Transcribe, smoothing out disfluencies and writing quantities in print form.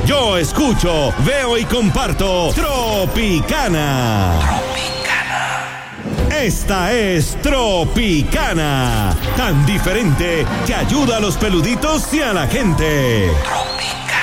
Yo escucho, veo y comparto Tropicana. Esta es Tropicana, tan diferente que ayuda a los peluditos y a la gente. Tropicana.